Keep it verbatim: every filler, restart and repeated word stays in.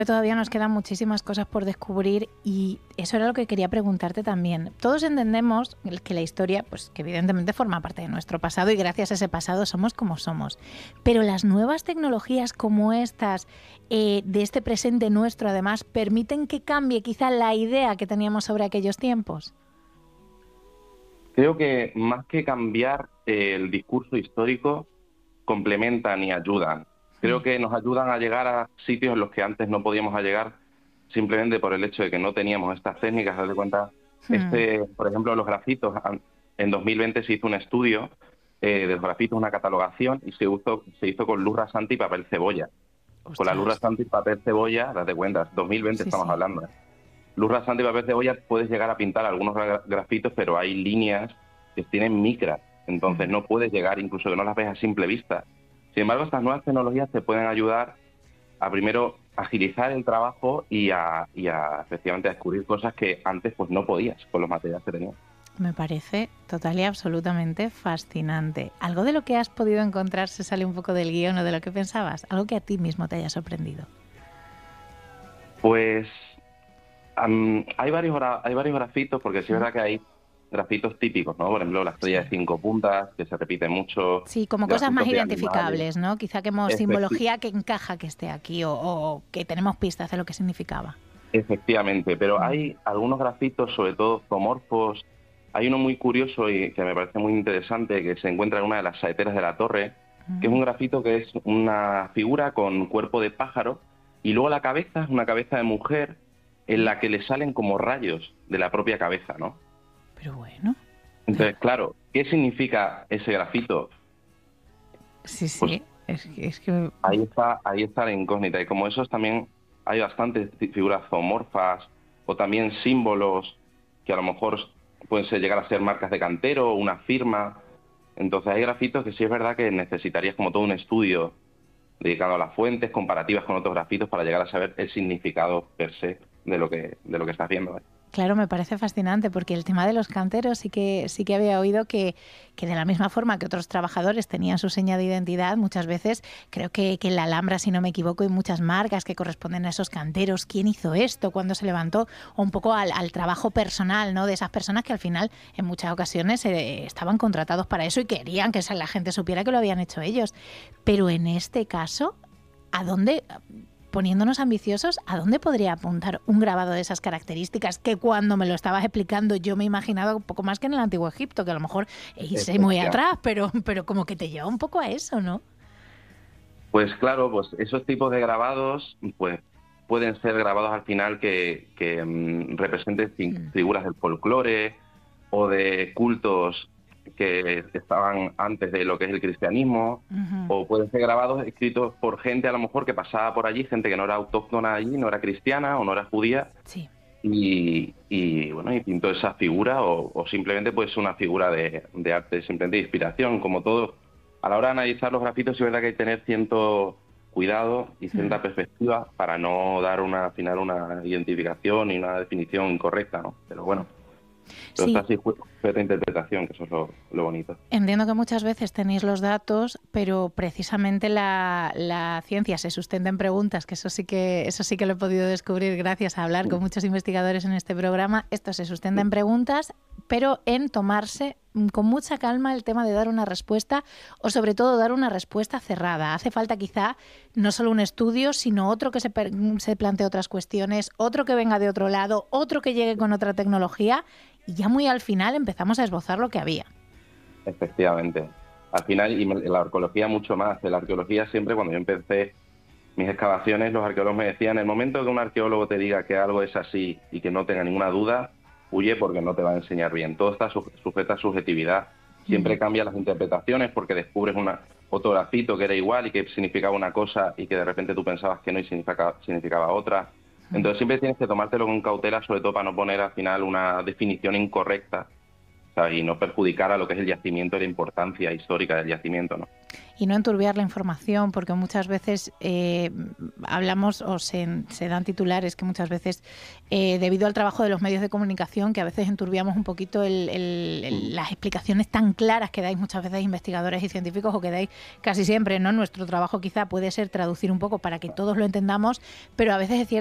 Todavía nos quedan muchísimas cosas por descubrir y eso era lo que quería preguntarte también. Todos entendemos que la historia, pues que evidentemente forma parte de nuestro pasado y gracias a ese pasado somos como somos. Pero las nuevas tecnologías como estas, eh, de este presente nuestro además, permiten que cambie quizá la idea que teníamos sobre aquellos tiempos. Creo que más que cambiar eh, el discurso histórico, complementan y ayudan. Creo Mm. que nos ayudan a llegar a sitios en los que antes no podíamos a llegar simplemente por el hecho de que no teníamos estas técnicas. Haz de cuenta, Mm. este, por ejemplo, los grafitos. an- En dos mil veinte se hizo un estudio eh, de los grafitos, una catalogación, y se hizo, se hizo con luz rasante y papel cebolla. Con la luz Ostras, rasante y papel cebolla, date cuenta, dos mil veinte sí, estamos sí. hablando. ¿eh? Luz rasante y papel cebolla puedes llegar a pintar algunos gra- grafitos, pero hay líneas que tienen micras, entonces Mm. no puedes llegar, incluso que no las ves a simple vista. Sin embargo, estas nuevas tecnologías te pueden ayudar a primero agilizar el trabajo y a, y a efectivamente a descubrir cosas que antes pues no podías con los materiales que tenías. Me parece total y absolutamente fascinante. ¿Algo de lo que has podido encontrar se sale un poco del guión o de lo que pensabas? Algo que a ti mismo te haya sorprendido. Pues am, hay varios gra- hay varios grafitos, porque sí es Mm. verdad que hay grafitos típicos, ¿no? Por ejemplo, la estrella de Sí. cinco puntas, que se repite mucho, Sí, como cosas más grafitos de animales. identificables, ¿no? Quizá que hemos Efecti- simbología que encaja que esté aquí o, o que tenemos pistas de lo que significaba. Efectivamente, pero Mm. hay algunos grafitos, sobre todo zoomorfos. Hay uno muy curioso y que me parece muy interesante, que se encuentra en una de las saeteras de la torre, que es Mm. un grafito que es una figura con cuerpo de pájaro y luego la cabeza es una cabeza de mujer en Mm. la que le salen como rayos de la propia cabeza, ¿no? Pero bueno, pero Entonces, claro, ¿qué significa ese grafito? sí, Pues sí, es que, es que ahí está, ahí está la incógnita. Y como esos también hay bastantes fi- figuras zoomorfas o también símbolos que a lo mejor pueden ser- llegar a ser marcas de cantero o una firma. Entonces hay grafitos que sí es verdad que necesitarías como todo un estudio dedicado a las fuentes, comparativas con otros grafitos para llegar a saber el significado per se de lo que, de lo que estás viendo. ¿eh? claro, me parece fascinante porque el tema de los canteros sí que sí que había oído que, que de la misma forma que otros trabajadores tenían su seña de identidad, muchas veces creo que, que en la Alhambra, si no me equivoco, hay muchas marcas que corresponden a esos canteros. ¿Quién hizo esto? ¿Cuándo se levantó? O un poco al, al trabajo personal, ¿no? De esas personas que al final en muchas ocasiones eh, estaban contratados para eso y querían que esa- la gente supiera que lo habían hecho ellos. Pero en este caso, ¿a dónde, poniéndonos ambiciosos, a dónde podría apuntar un grabado de esas características que cuando me lo estabas explicando yo me imaginaba un poco más que en el Antiguo Egipto, que a lo mejor hice muy Efectivamente. atrás, pero, pero como que te lleva un poco a eso, ¿no? Pues claro, pues esos tipos de grabados pues pueden ser grabados al final que, que mm, representen fi- Mm. figuras del folclore o de cultos que estaban antes de lo que es el cristianismo, Ujú. o pueden ser grabados escritos por gente a lo mejor que pasaba por allí, gente que no era autóctona allí, no era cristiana o no era judía, Sí. y, y, bueno, y pintó esa figura, o, o simplemente pues una figura de, de arte, simplemente de inspiración, como todo. A la hora de analizar los grafitos, sí es verdad que hay que tener cierto cuidado y Mm. cierta perspectiva para no dar una, al final una identificación y una definición incorrecta, ¿no? Pero bueno, pero está Sí, así sujeta a interpretación, que eso es lo, lo bonito. entiendo que muchas veces tenéis los datos, pero precisamente la, la ciencia se sustenta en preguntas, que eso sí que eso sí que lo he podido descubrir gracias a hablar con muchos investigadores en este programa. Esto se sustenta en preguntas, pero en tomarse mm, con mucha calma el tema de dar una respuesta o sobre todo dar una respuesta cerrada. Hace falta quizá no solo un estudio, sino otro que se, per- se plantee otras cuestiones, otro que venga de otro lado, otro que llegue con otra tecnología y ya muy al final empezamos a esbozar lo que había. Efectivamente. Al final, y me- la arqueología mucho más. En la arqueología siempre, cuando yo empecé mis excavaciones, los arqueólogos me decían, en el momento que un arqueólogo te diga que algo es así y que no tenga ninguna duda, huye porque no te va a enseñar bien. Todo está su- sujeto a subjetividad. Mm. Siempre cambian las interpretaciones porque descubres una, otro grafito que era igual y que significaba una cosa y que de repente tú pensabas que no y significaba, significaba otra. Mm. Entonces siempre tienes que tomártelo con cautela, sobre todo para no poner al final una definición incorrecta O sea, y no perjudicar a lo que es el yacimiento y la importancia histórica del yacimiento, ¿no? Y no enturbiar la información, porque muchas veces eh, hablamos o se, se dan titulares que muchas veces, eh, debido al trabajo de los medios de comunicación, que a veces enturbiamos un poquito el, el, el, las explicaciones tan claras que dais muchas veces investigadores y científicos, o que dais casi siempre, ¿no? Nuestro trabajo quizá puede ser traducir un poco para que todos lo entendamos, pero a veces es cierto